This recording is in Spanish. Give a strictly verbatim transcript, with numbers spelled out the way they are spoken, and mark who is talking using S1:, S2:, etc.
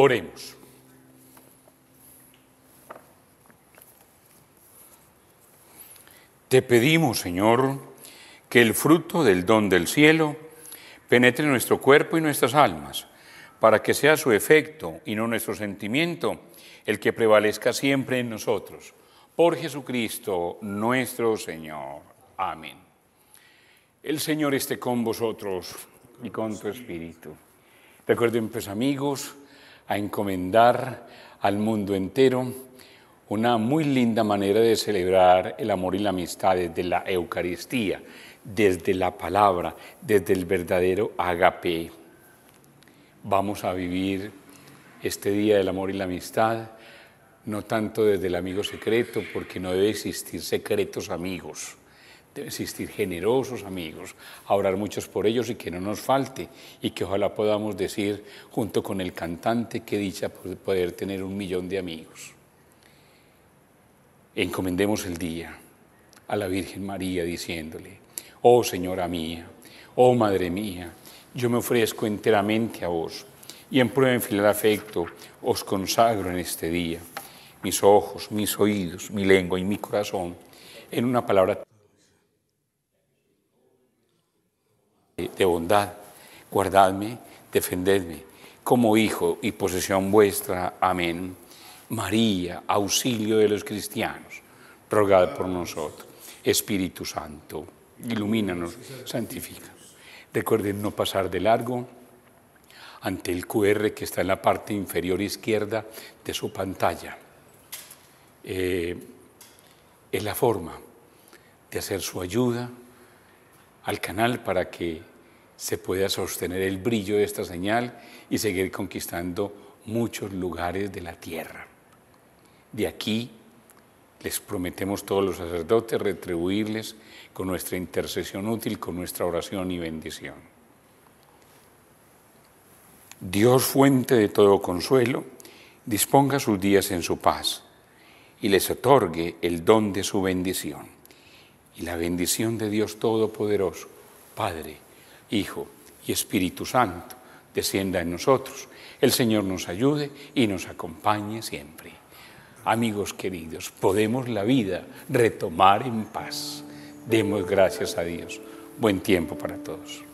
S1: Oremos. Te pedimos, Señor, que el fruto del don del cielo penetre en nuestro cuerpo y nuestras almas, para que sea su efecto y no nuestro sentimiento el que prevalezca siempre en nosotros. Por Jesucristo nuestro Señor. Amén. El Señor esté con vosotros y con tu espíritu. Recuerden, pues, amigos, a encomendar al mundo entero una muy linda manera de celebrar el amor y la amistad desde la Eucaristía, desde la palabra, desde el verdadero agape. Vamos a vivir este día del amor y la amistad, no tanto desde el amigo secreto, porque no debe existir secretos amigos, debe existir generosos amigos, a orar muchos por ellos y que no nos falte, y que ojalá podamos decir junto con el cantante, qué dicha poder tener un millón de amigos. Encomendemos el día a la Virgen María diciéndole: oh Señora mía, oh Madre mía, yo me ofrezco enteramente a vos y en prueba de infinito afecto os consagro en este día mis ojos, mis oídos, mi lengua y mi corazón, en una palabra de bondad. Guardadme, defendedme como hijo y posesión vuestra. Amén. María, auxilio de los cristianos, rogad por nosotros. Espíritu Santo, ilumínanos, santifícanos. Recuerden no pasar de largo ante el cu erre que está en la parte inferior izquierda de su pantalla. Eh, es la forma de hacer su ayuda al canal para que se pueda sostener el brillo de esta señal y seguir conquistando muchos lugares de la tierra. De aquí les prometemos todos los sacerdotes retribuirles con nuestra intercesión útil, con nuestra oración y bendición. Dios, fuente de todo consuelo, disponga sus días en su paz y les otorgue el don de su bendición. Y la bendición de Dios Todopoderoso, Padre, Hijo y Espíritu Santo, descienda en nosotros. El Señor nos ayude y nos acompañe siempre. Amigos queridos, podemos la vida retomar en paz. Demos gracias a Dios. Buen tiempo para todos.